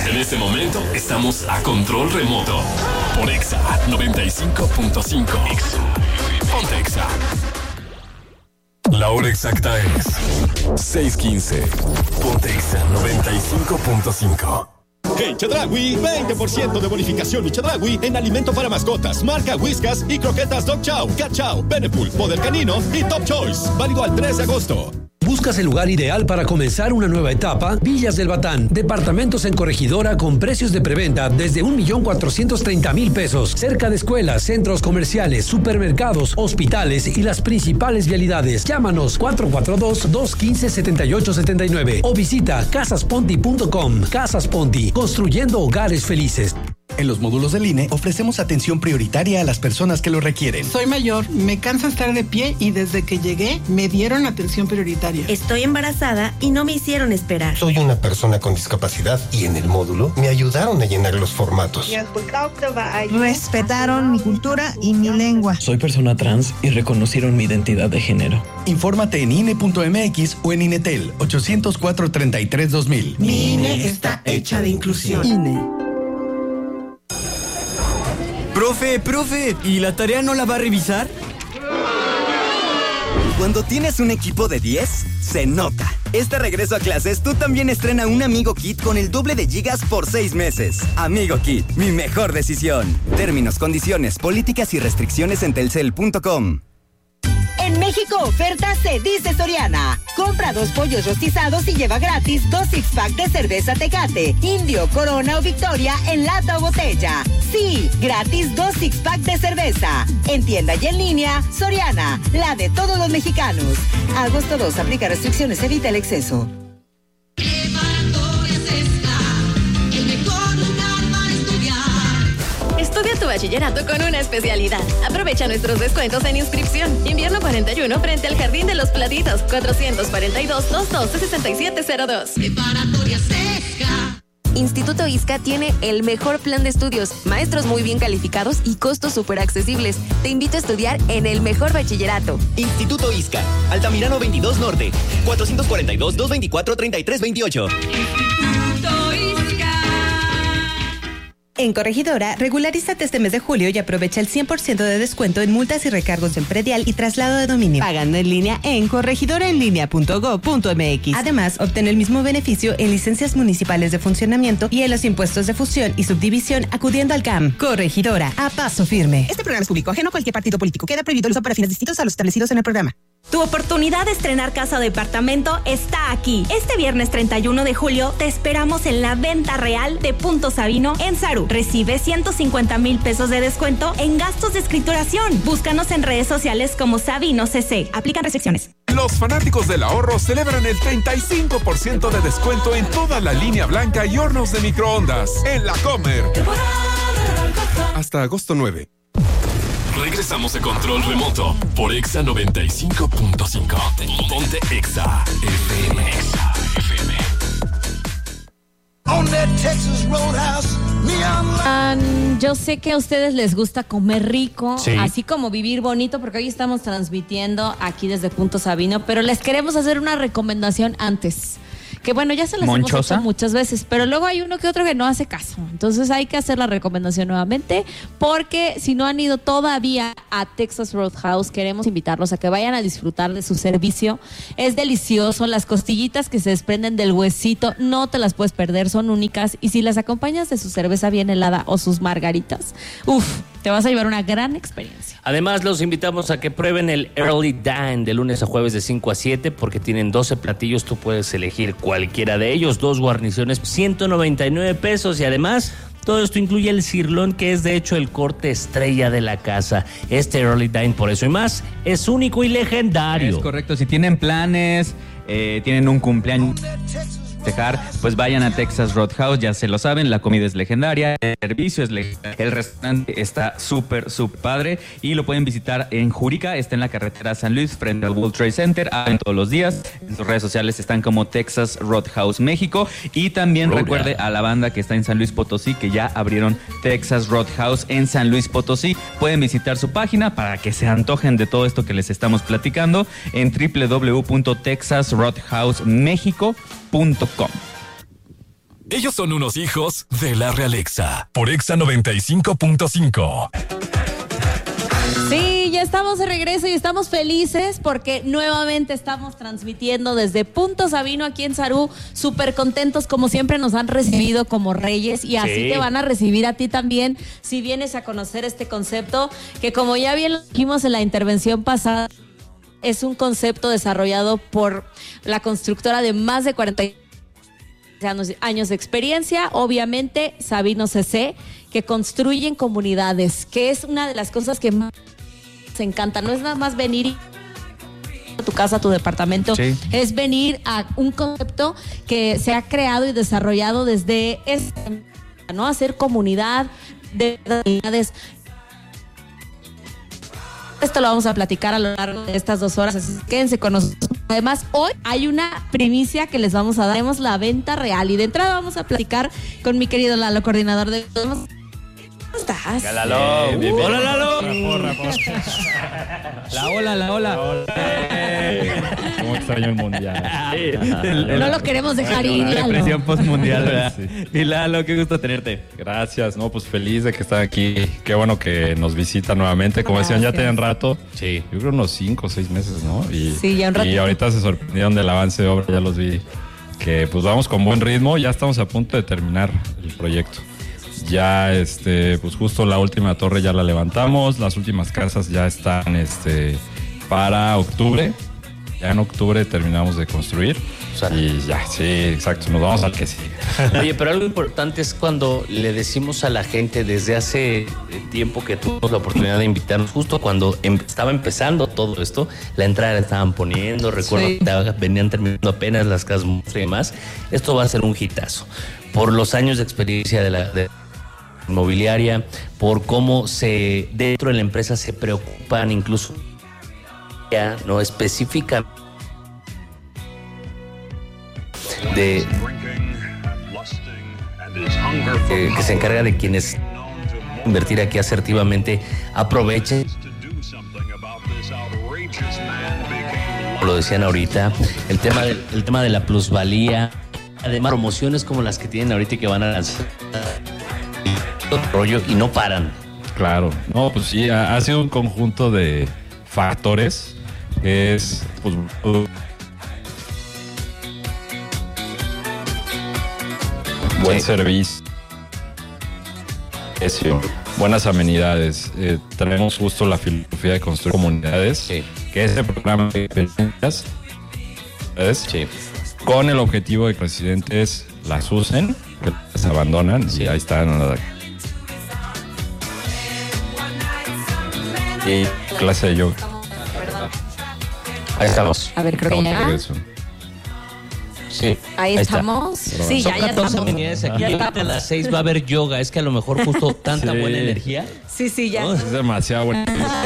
En este momento estamos a control remoto por Exa 95.5. Ponte Exa. La hora exacta es 6:15. Ponte Exa 95.5. En Chedraui, 20% de bonificación y Chedraui en alimento para mascotas, marca Whiskas y croquetas Dog Chow, Cat Chow, Benepool, Poder Canino y Top Choice. Válido al 3 de agosto. ¿Buscas el lugar ideal para comenzar una nueva etapa? Villas del Batán. Departamentos en Corregidora con precios de preventa desde 1,430,000 pesos. Cerca de escuelas, centros comerciales, supermercados, hospitales y las principales vialidades. Llámanos 442-215-7879 o visita casasponti.com. Casas Ponti, construyendo hogares felices. En los módulos del INE ofrecemos atención prioritaria a las personas que lo requieren. Soy mayor, me cansa estar de pie y desde que llegué me dieron atención prioritaria. Estoy embarazada y no me hicieron esperar. Soy una persona con discapacidad y en el módulo me ayudaron a llenar los formatos. Respetaron mi cultura y mi lengua. Soy persona trans y reconocieron mi identidad de género. Infórmate en INE.mx o en INETEL 800-433-2000. Mi INE está hecha de inclusión. INE. Profe, ¿y la tarea no la va a revisar? Cuando tienes un equipo de 10, se nota. Este regreso a clases, tú también estrena un Amigo Kit con el doble de gigas por 6 meses. Amigo Kit, mi mejor decisión. Términos, condiciones, políticas y restricciones en telcel.com. En México, oferta se dice Soriana. Compra 2 pollos rostizados y lleva gratis 2 six-pack de cerveza Tecate, Indio, Corona o Victoria en lata o botella. Sí, gratis 2 six-pack de cerveza. En tienda y en línea, Soriana, la de todos los mexicanos. Agosto 2, aplica restricciones, evita el exceso. Estudia tu bachillerato con una especialidad. Aprovecha nuestros descuentos en inscripción. Invierno 41 frente al Jardín de los Platitos. 442-212-6702. Preparatoria Sesca. Instituto ISCA tiene el mejor plan de estudios, maestros muy bien calificados y costos súper accesibles. Te invito a estudiar en el mejor bachillerato. Instituto ISCA, Altamirano 22 Norte, 442-224-3328. En Corregidora, regularízate este mes de julio y aprovecha el 100% de descuento en multas y recargos en predial y traslado de dominio. Pagando en línea en corregidoraenlinea.go.mx. Además, obtén el mismo beneficio en licencias municipales de funcionamiento y en los impuestos de fusión y subdivisión acudiendo al CAM. Corregidora, a paso firme. Este programa es público, ajeno a cualquier partido político. Queda prohibido el uso para fines distintos a los establecidos en el programa. Tu oportunidad de estrenar casa o departamento está aquí. Este viernes 31 de julio te esperamos en la venta real de Punto Sabino en Saru. Recibe 150,000 pesos de descuento en gastos de escrituración. Búscanos en redes sociales como Sabino CC. Aplican restricciones. Los fanáticos del ahorro celebran el 35% de descuento en toda la línea blanca y hornos de microondas en La Comer. Hasta agosto 9. Regresamos a control remoto por Exa 95.5. Ponte Exa FM. Exa FM. Yo sé que a ustedes les gusta comer rico, sí, así como vivir bonito, porque hoy estamos transmitiendo aquí desde Punto Sabino, pero les queremos hacer una recomendación antes. Que bueno, ya se las hemos hecho muchas veces, pero luego hay uno que otro que no hace caso. Entonces hay que hacer la recomendación nuevamente, porque si no han ido todavía a Texas Roadhouse, queremos invitarlos a que vayan a disfrutar de su servicio. Es delicioso, las costillitas que se desprenden del huesito, no te las puedes perder, son únicas. Y si las acompañas de su cerveza bien helada o sus margaritas, te vas a llevar una gran experiencia. Además, los invitamos a que prueben el Early Dine de lunes a jueves de 5 a 7, porque tienen 12 platillos, tú puedes elegir cualquiera de ellos, 2 guarniciones, 199 pesos, y además todo esto incluye el cirlón, que es de hecho el corte estrella de la casa. Este Early Dine, por eso y más, es único y legendario. Es correcto, si tienen planes, tienen un cumpleaños, pues vayan a Texas Roadhouse, ya se lo saben, la comida es legendaria, el servicio es legendario, el restaurante está súper padre y lo pueden visitar en Jurica, está en la carretera San Luis frente al World Trade Center, abren todos los días, en sus redes sociales están como Texas Roadhouse México, y también recuerde a la banda que está en San Luis Potosí que ya abrieron Texas Roadhouse en San Luis Potosí. Pueden visitar su página para que se antojen de todo esto que les estamos platicando en www.texasroadhousemexico.com. Ellos son unos hijos de la Realexa. Por Exa 95.5. Sí, ya estamos de regreso y estamos felices porque nuevamente estamos transmitiendo desde Punto Sabino aquí en Sarú. Súper contentos, como siempre nos han recibido como reyes y así te van a recibir a ti también si vienes a conocer este concepto que, como ya bien lo dijimos en la intervención pasada, es un concepto desarrollado por la constructora de más de 40 años de experiencia, obviamente Sabino CC, que construyen comunidades, que es una de las cosas que más nos encanta. No es nada más venir a tu casa, a tu departamento, es venir a un concepto que se ha creado y desarrollado desde ¿no? Hacer comunidad de comunidades. Esto lo vamos a platicar a lo largo de estas 2 horas, así que quédense con nosotros. Además, hoy hay una primicia que les vamos a dar. Tenemos la venta real y de entrada vamos a platicar con mi querido Lalo, coordinador de... ¿Cómo estás? Lalo. Hola, Lalo. La ola. ¿Cómo extraño el mundial? No lo queremos dejar ir, Lalo. La presión postmundial, ¿verdad? Sí. Y Lalo, qué gusto tenerte. Gracias, no, pues feliz de que están aquí. Qué bueno que nos visita nuevamente. Como decían, ya tenían rato. Sí. Yo creo unos 5 o 6 meses, ¿no? Sí, ya un rato. Y ahorita se sorprendieron del avance de obra, ya los vi. Que pues vamos con buen ritmo, ya estamos a punto de terminar el proyecto. Ya, pues justo la última torre ya la levantamos, las últimas casas ya están, para octubre. Ya en octubre terminamos de construir. Y ya, sí, exacto, nos vamos al que sigue. Oye, pero algo importante es cuando le decimos a la gente desde hace tiempo que tuvimos la oportunidad de invitarnos, justo cuando estaba empezando todo esto, la entrada la estaban poniendo, recuerdo que venían terminando apenas las casas y demás. Esto va a ser un hitazo. Por los años de experiencia de la inmobiliaria, por cómo dentro de la empresa se preocupan incluso ya no específicamente de que se encarga de quienes invertir aquí asertivamente, aprovechen. Lo decían ahorita, el tema de la plusvalía, además promociones como las que tienen ahorita y que van a lanzar rollo y no paran. Claro, no, pues sí, ha sido un conjunto de factores que es pues, buen servicio, buenas amenidades. Tenemos justo la filosofía de construir comunidades, que es el programa de experiencias, con el objetivo de que los residentes las usen, que las abandonan y ahí están. Y clase de yoga. Ahí estamos. A ver, creo que ya. Sí. Ahí estamos. Sí, Son ya 14 estamos. amenidades aquí. A las 6 va a haber yoga. Es que a lo mejor justo tanta buena energía. Sí, ya. Es demasiado bueno.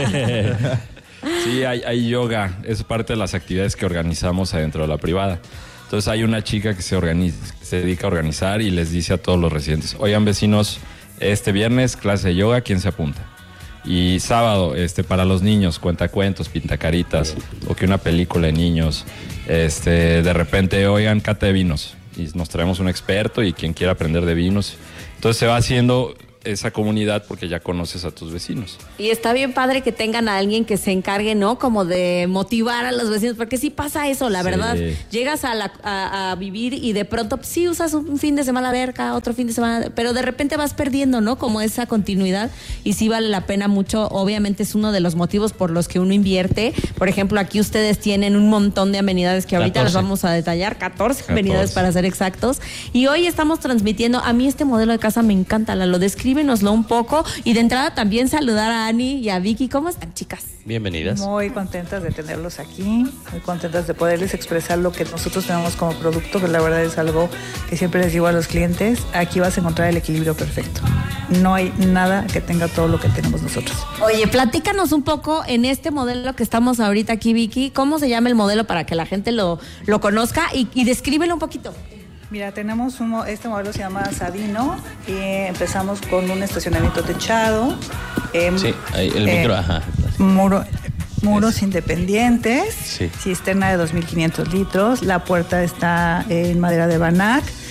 Sí, hay yoga. Es parte de las actividades que organizamos adentro de la privada. Entonces hay una chica que se dedica a organizar y les dice a todos los residentes: oigan, vecinos, este viernes clase de yoga, ¿quién se apunta? Y sábado, para los niños, cuentacuentos, pintacaritas, o que una película de niños. De repente, oigan, cata de vinos. Y nos traemos un experto y quien quiera aprender de vinos. Entonces se va haciendo esa comunidad porque ya conoces a tus vecinos. Y está bien padre que tengan a alguien que se encargue, ¿no? Como de motivar a los vecinos, porque sí pasa eso, la verdad. Llegas a vivir y de pronto sí usas un fin de semana alberca, otro fin de semana, pero de repente vas perdiendo, ¿no? Como esa continuidad y sí vale la pena mucho. Obviamente es uno de los motivos por los que uno invierte. Por ejemplo, aquí ustedes tienen un montón de amenidades que ahorita 14. Las vamos a detallar, 14 amenidades para ser exactos. Y hoy estamos transmitiendo, a mí este modelo de casa me encanta, lo describe. Escríbenoslo un poco y de entrada también saludar a Ani y a Vicky. ¿Cómo están, chicas? Bienvenidas. Muy contentas de tenerlos aquí, muy contentas de poderles expresar lo que nosotros tenemos como producto, que la verdad es algo que siempre les digo a los clientes: aquí vas a encontrar el equilibrio perfecto. No hay nada que tenga todo lo que tenemos nosotros. Oye, platícanos un poco en este modelo que estamos ahorita aquí, Vicky. ¿Cómo se llama el modelo para que la gente lo conozca y descríbelo un poquito? Mira, tenemos este modelo se llama Sabino y empezamos con un estacionamiento techado. Sí, el micro, ajá. Muros independientes, cisterna de 2.500 litros, la puerta está en madera de banac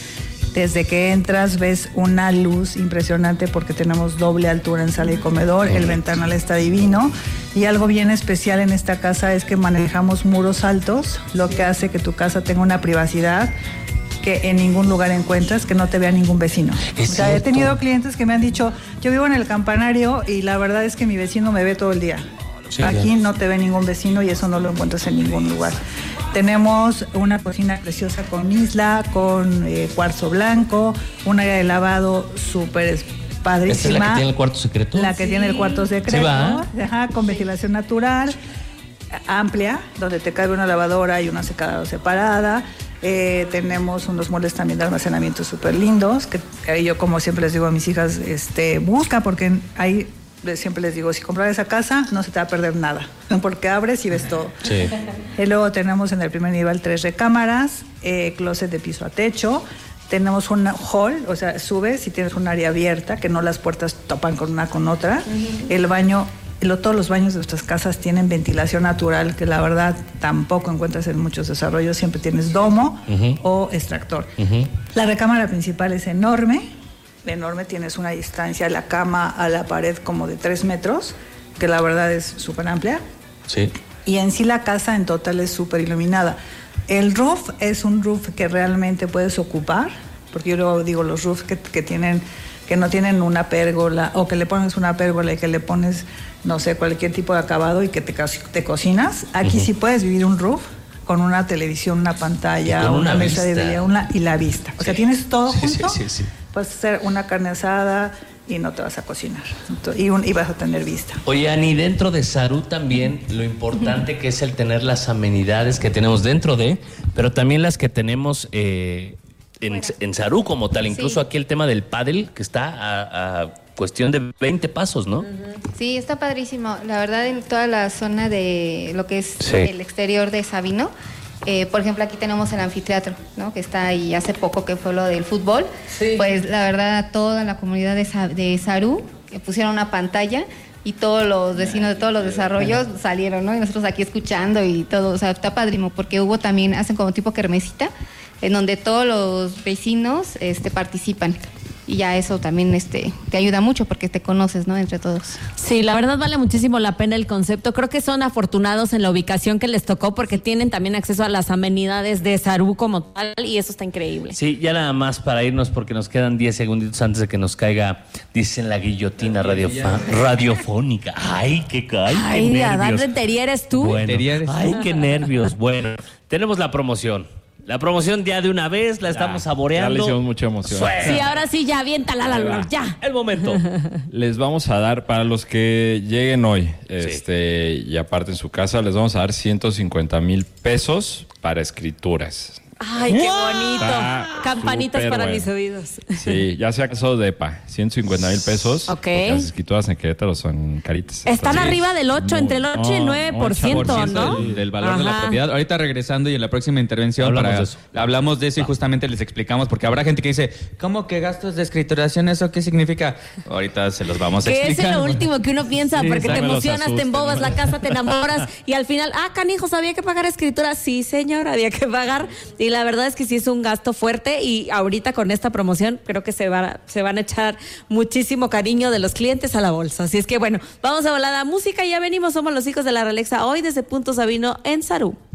Desde que entras ves una luz impresionante porque tenemos doble altura en sala y comedor, el ventanal está divino y algo bien especial en esta casa es que manejamos muros altos, lo que hace que tu casa tenga una privacidad que en ningún lugar encuentras, que no te vea ningún vecino. O sea, he tenido clientes que me han dicho, yo vivo en el campanario y la verdad es que mi vecino me ve todo el día. Sí, aquí no te ve ningún vecino y eso no lo encuentras en ningún lugar. Tenemos una cocina preciosa con isla, con cuarzo blanco, un área de lavado súper padrísima. ¿Esta es la que tiene el cuarto secreto? La que tiene el cuarto secreto, ¿Sí va? Ajá, con ventilación natural, amplia, donde te cabe una lavadora y una secadora separada. Tenemos unos muebles también de almacenamiento súper lindos, que yo como siempre les digo a mis hijas, busca, porque ahí siempre les digo, si compras esa casa no se te va a perder nada, porque abres y ves todo. Sí. Y luego tenemos en el primer nivel 3 recámaras, closet de piso a techo, tenemos un hall, o sea, subes y tienes un área abierta, que no las puertas topan con una con otra, el baño. Todos los baños de nuestras casas tienen ventilación natural, que la verdad tampoco encuentras en muchos desarrollos. Siempre tienes domo o extractor. La recámara principal es enorme. Tienes una distancia de la cama a la pared como de 3 metros, que la verdad es súper amplia. Sí. Y en sí la casa en total es súper iluminada. El roof es un roof que realmente puedes ocupar, porque yo luego digo los roofs que no tienen una pérgola, o que le pones una pérgola y que le pones, no sé, cualquier tipo de acabado y que te cocinas. Aquí sí puedes vivir un roof con una televisión, una pantalla, una mesa de video y la vista. O sea, tienes todo junto. Sí. Puedes hacer una carne asada y no te vas a cocinar. Y vas a tener vista. Oye, Ani, dentro de Saru también lo importante que es el tener las amenidades que tenemos dentro pero también las que tenemos en Saru como tal, incluso aquí el tema del pádel que está a cuestión de 20 pasos, ¿no? Sí, está padrísimo. La verdad, en toda la zona de lo que es el exterior de Sabino, por ejemplo, aquí tenemos el anfiteatro, ¿no? Que está ahí hace poco, que fue lo del fútbol. Sí. Pues la verdad, toda la comunidad de Saru pusieron una pantalla y todos los vecinos de todos los desarrollos salieron, ¿no? Y nosotros aquí escuchando y todo, o sea, está padrísimo, porque hubo también, hacen como tipo kermesita, en donde todos los vecinos participan. Y ya eso también te ayuda mucho porque te conoces, ¿no? Entre todos. Sí, la verdad vale muchísimo la pena el concepto. Creo que son afortunados en la ubicación que les tocó porque tienen también acceso a las amenidades de Saru como tal y eso está increíble. Sí, ya nada más para irnos porque nos quedan 10 segunditos antes de que nos caiga, dicen, la guillotina radiofónica. Ay, qué nervios. Ay, Adán Rentería eres tú. Bueno, ay, qué nervios. Bueno, tenemos la promoción. La promoción ya de una vez, la estamos saboreando. Ya le hicimos mucha emoción. Sí, ahora sí, ya, aviéntala la luz, ya. El momento. Les vamos a dar, para los que lleguen hoy, y aparte en su casa, les vamos a dar 150,000 pesos para escrituras. Ay, qué bonito. Campanitas para mis oídos. Sí, ya sea caso de EPA, 150,000 pesos. Ok. Porque las escrituras en Querétaro son caritas. Están arriba del 8, entre el 8 y el 9%, ¿no? Del valor de la propiedad. Ahorita regresando y en la próxima intervención hablamos de eso y justamente les explicamos, porque habrá gente que dice, ¿cómo que gastos de escrituración? ¿Eso qué significa? Ahorita se los vamos a explicar. Que es lo último que uno piensa, porque te emocionas, te embobas la casa, te enamoras y al final, canijo, ¿había que pagar escritura? Sí, señor, había que pagar. Y la verdad es que sí es un gasto fuerte y ahorita con esta promoción creo que se van a echar muchísimo cariño de los clientes a la bolsa. Así es que bueno, vamos a volada música y ya venimos. Somos los hijos de la Realexa hoy desde Punto Sabino en Saru.